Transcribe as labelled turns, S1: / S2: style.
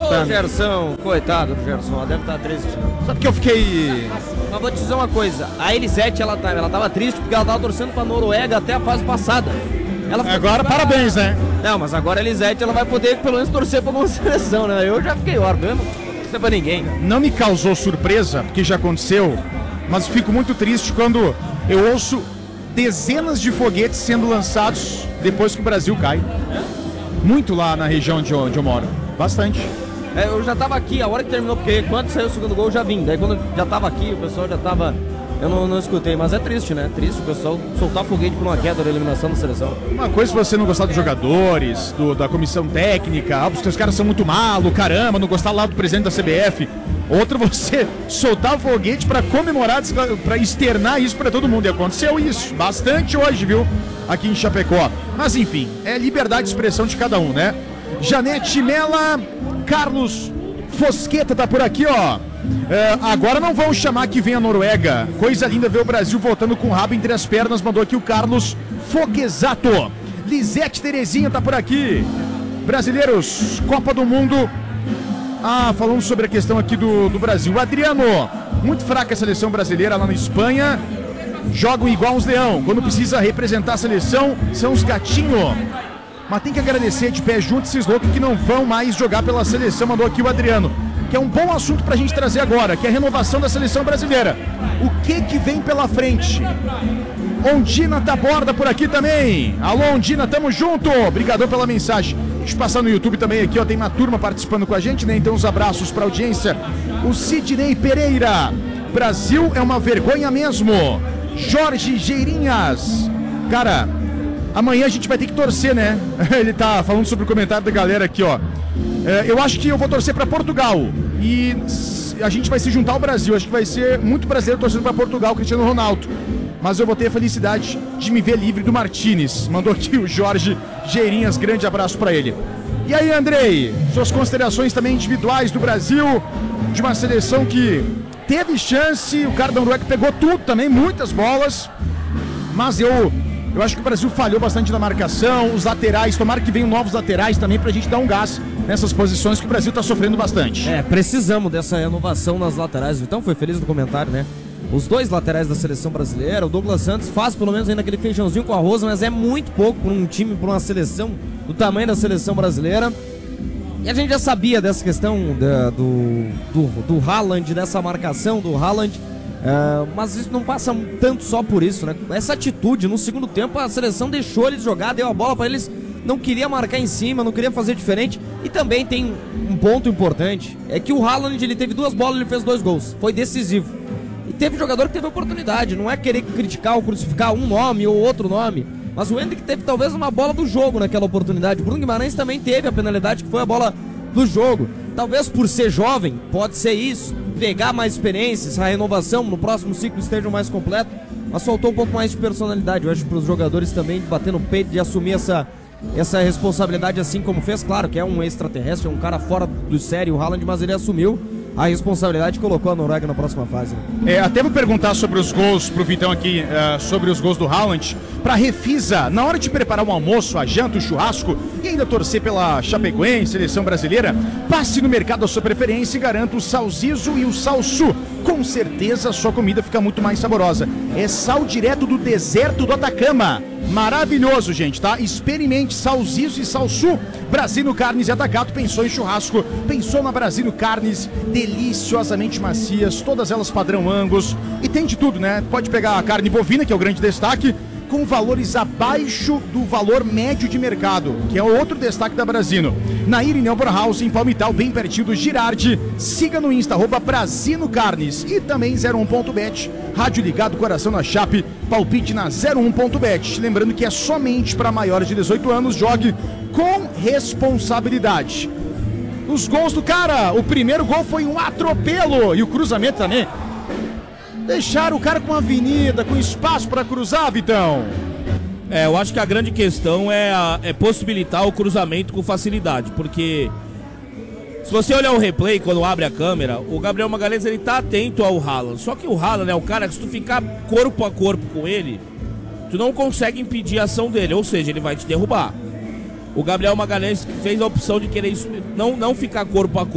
S1: voltando.
S2: Ô, Gerson, coitado do Gerson, ela deve estar triste.
S1: Sabe que eu fiquei...
S2: Mas vou te dizer uma coisa, a Elisete, ela tava triste porque ela tava torcendo pra Noruega até a fase passada.
S1: Agora, parabéns, né?
S2: Não, mas agora a Elisete, ela vai poder pelo menos torcer pra alguma seleção, né? Eu já fiquei órfão, eu não torcer pra ninguém.
S1: Não me causou surpresa, porque já aconteceu, mas fico muito triste quando eu ouço dezenas de foguetes sendo lançados depois que o Brasil cai. Muito lá na região de onde eu moro. Bastante.
S2: Eu já tava aqui, a hora que terminou, porque quando saiu o segundo gol eu já vim. Daí quando eu já tava aqui, o pessoal já tava... Eu não escutei, mas é triste, né? Triste o pessoal soltar foguete por uma queda da eliminação da seleção.
S1: Uma coisa é você não gostar dos jogadores, da comissão técnica, porque os caras são muito malos, caramba, não gostar lá do presidente da CBF. Outra você soltar foguete pra comemorar, pra externar isso pra todo mundo. E aconteceu isso, bastante hoje, viu? Aqui em Chapecó. Mas enfim, é liberdade de expressão de cada um, né? Janete Mela, Carlos Fosqueta tá por aqui, ó. Agora não vão chamar que vem a Noruega. Coisa linda ver o Brasil voltando com o rabo entre as pernas. Mandou aqui o Carlos Foquesato. Lisete Terezinha tá por aqui. Brasileiros, Copa do Mundo. Falando sobre a questão aqui do Brasil. Adriano, muito fraca a seleção brasileira lá na Espanha. Jogam igual uns leão. Quando precisa representar a seleção, são os gatinhos. Mas tem que agradecer de pé junto esses loucos que não vão mais jogar pela seleção. Mandou aqui o Adriano. Que é um bom assunto pra gente trazer agora, que é a renovação da seleção brasileira. O que vem pela frente? Ondina Taborda por aqui também. Alô, Ondina, tamo junto. Obrigadão pela mensagem. Deixa eu passar no YouTube também aqui, ó. Tem uma turma participando com a gente, né? Então, uns abraços pra audiência. O Sidney Pereira. Brasil é uma vergonha mesmo. Jorge Geirinhas. Cara, amanhã a gente vai ter que torcer, né? Ele tá falando sobre o comentário da galera aqui, ó. Eu acho que eu vou torcer para Portugal e a gente vai se juntar ao Brasil. Acho que vai ser muito brasileiro torcendo para Portugal, Cristiano Ronaldo. Mas eu vou ter a felicidade de me ver livre do Martínez. Mandou aqui o Jorge Geirinhas, grande abraço para ele. E aí, Andrei, suas considerações também individuais do Brasil, de uma seleção que teve chance, o cara da Noruega pegou tudo também, muitas bolas, mas eu acho que o Brasil falhou bastante na marcação, os laterais, tomara que venham novos laterais também pra gente dar um gás nessas posições que o Brasil tá sofrendo bastante.
S2: Precisamos dessa renovação nas laterais. Então foi feliz no comentário, né? Os dois laterais da seleção brasileira, o Douglas Santos faz pelo menos ainda aquele feijãozinho com arroz, mas é muito pouco para um time, para uma seleção do tamanho da seleção brasileira. E a gente já sabia dessa questão do Haaland, dessa marcação do Haaland. Mas isso não passa tanto só por isso, né? Essa atitude, no segundo tempo a seleção deixou eles jogar, deu a bola para eles, não queria marcar em cima, não queria fazer diferente. E também tem um ponto importante, é que o Haaland, ele teve 2 bolas, ele fez 2 gols, foi decisivo. E teve jogador que teve oportunidade, não é querer criticar ou crucificar um nome ou outro nome, mas o Endrick teve talvez uma bola do jogo naquela oportunidade. O Bruno Guimarães também teve a penalidade, que foi a bola do jogo. Talvez por ser jovem, pode ser isso, pegar mais experiências, a renovação no próximo ciclo esteja mais completo, mas faltou um pouco mais de personalidade, eu acho, para os jogadores também, de bater no peito, de assumir essa responsabilidade assim como fez. Claro que é um extraterrestre, é um cara fora do sério, o Haaland, mas ele assumiu a responsabilidade e colocou a Noruega na próxima fase.
S1: Até vou perguntar sobre os gols pro Vitão aqui, sobre os gols do Haaland. Pra Refisa, na hora de preparar um almoço, a janta, o churrasco e ainda torcer pela Chapecoense, seleção brasileira, passe no mercado da sua preferência e garanta o salsizo e o salsu. Com certeza a sua comida fica muito mais saborosa. É sal direto do deserto do Atacama. Maravilhoso, gente, tá? Experimente salsizo e salsu. Brasino Carnes e Atacado. Pensou em churrasco, pensou na Brasino Carnes, deliciosamente macias, todas elas padrão Angus. E tem de tudo, né? Pode pegar a carne bovina, que é o grande destaque, com valores abaixo do valor médio de mercado, que é outro destaque da Brasino. Na Irineu House, em Palmital, bem pertinho do Girardi. Siga no Insta, @Brasino Carnes. E também 01.bet, rádio ligado, coração na chape, palpite na 01.bet. Lembrando que é somente para maiores de 18 anos, jogue com responsabilidade. Os gols do cara, o primeiro gol foi um atropelo, e o cruzamento também. Deixaram o cara com uma avenida, com espaço para cruzar, Vitão.
S3: Eu acho que a grande questão é possibilitar o cruzamento com facilidade, porque se você olhar o replay, quando abre a câmera, o Gabriel Magalhães, ele tá atento ao Haaland. Só que o Haaland é o cara que, se tu ficar corpo a corpo com ele, tu não consegue impedir a ação dele, ou seja, ele vai te derrubar. O Gabriel Magalhães fez a opção de querer não ficar corpo a corpo